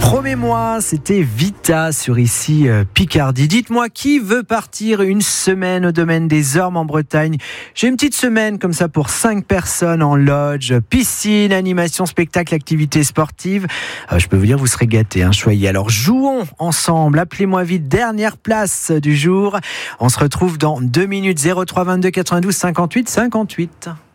Promets-moi, c'était Vita sur ici Picardie. Dites-moi qui veut partir une semaine au domaine des Ormes en Bretagne. J'ai une petite semaine comme ça pour 5 personnes en lodge, piscine, animation, spectacle, activités sportives. Je peux vous dire, vous serez gâtés, choyez. Alors jouons ensemble, appelez-moi vite, dernière place du jour. On se retrouve dans 2 minutes. 03 22 92 58 58.